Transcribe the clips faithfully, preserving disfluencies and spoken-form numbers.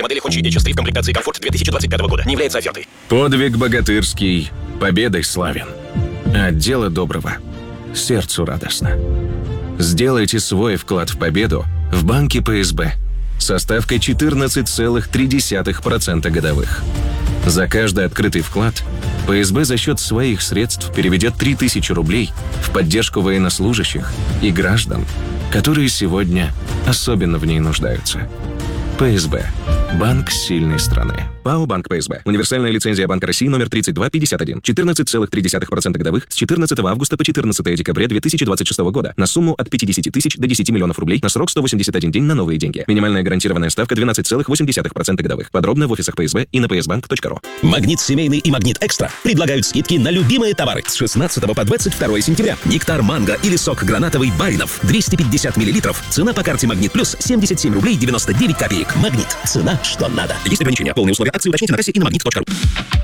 Модели Honda эйч эс три в комплектации «Комфорт» две тысячи двадцать пятого года не является офертой. Подвиг богатырский, победой славен. От дела доброго сердцу радостно. Сделайте свой вклад в победу в банке Пэ Эс Бэ со ставкой четырнадцать целых три десятых процента годовых. За каждый открытый вклад Пэ Эс Бэ за счет своих средств переведет три тысячи рублей в поддержку военнослужащих и граждан, которые сегодня особенно в ней нуждаются. Пэ Эс Бэ. Банк сильной страны. ПАО «Банк Пэ Эс Бэ». Универсальная лицензия Банка России номер тридцать два пятьдесят один. четырнадцать целых три десятых процента годовых с четырнадцатого августа по четырнадцатое декабря две тысячи двадцать шестого года на сумму от пятьдесят тысяч до десяти миллионов рублей на срок сто восемьдесят один день на новые деньги. Минимальная гарантированная ставка двенадцать целых восемь десятых процента годовых. Подробно в офисах Пэ Эс Бэ и на пэ эс банк точка ру. Магнит Семейный и Магнит Экстра предлагают скидки на любимые товары с шестнадцатого по двадцать второе сентября. Нектар манго или сок гранатовый Баринов двести пятьдесят миллилитров. Цена по карте Магнит Плюс семьдесят семь рублей девяносто девять копеек. Магнит. Цена, что надо. Есть ограничения. Полные условия акции уточните на кассе и на магнит точка ру.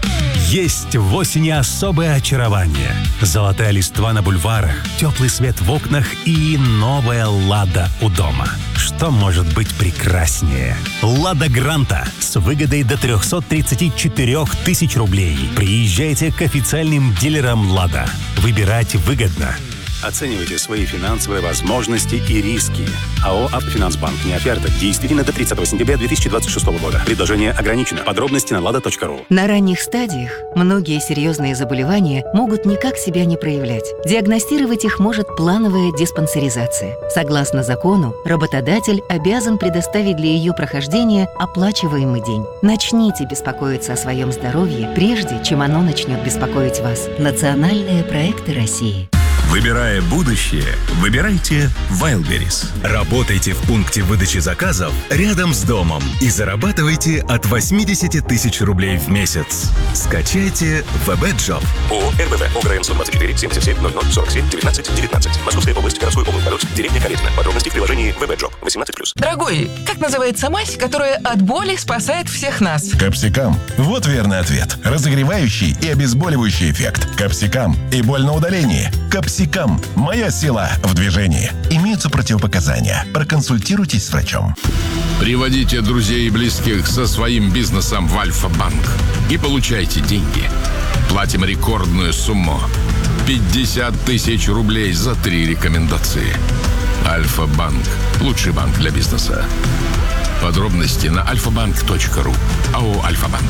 Есть в осени особое очарование. Золотая листва на бульварах, теплый свет в окнах и новая «Лада» у дома. Что может быть прекраснее? «Лада Гранта» с выгодой до триста тридцать четыре тысяч рублей. Приезжайте к официальным дилерам «Лада». Выбирать выгодно. Оценивайте свои финансовые возможности и риски. АО «Автофинансбанк». Не оферта. Действительно до тридцатого сентября две тысячи двадцать шестого года. Предложение ограничено. Подробности на лада точка ру. На ранних стадиях многие серьезные заболевания могут никак себя не проявлять. Диагностировать их может плановая диспансеризация. Согласно закону, работодатель обязан предоставить для ее прохождения оплачиваемый день. Начните беспокоиться о своем здоровье, прежде чем оно начнет беспокоить вас. Национальные проекты России. Выбирая будущее, выбирайте Wildberries. Работайте в пункте выдачи заказов рядом с домом и зарабатывайте от восемьдесят тысяч рублей в месяц. Скачайте ВБ-джоб. ООО эр бэ вэ, ОГРН сто двадцать четыре семьдесят семь ноль ноль сорок семь девятнадцать девятнадцать. Московская область, городской округ Подольск, деревня Калитина. Подробности в приложении ВБ-джоб. восемнадцать плюс. Дорогой, как называется мазь, которая от боли спасает всех нас? Капсикам. Вот верный ответ. Разогревающий и обезболивающий эффект. Капсикам и боль на удалении. Капсикам. Моя сила в движении. Имеются противопоказания. Проконсультируйтесь с врачом. Приводите друзей и близких со своим бизнесом в Альфа-банк и получайте деньги. Платим рекордную сумму. пятьдесят тысяч рублей за три рекомендации. Альфа-банк. Лучший банк для бизнеса. Подробности на альфа банк точка ру. АО «Альфа-банк».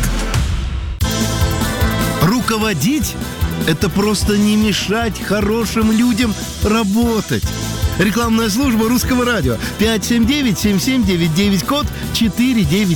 Руководить – это просто не мешать хорошим людям работать. Рекламная служба Русского радио. пять семь девять семь семь девять девять, код четыре девять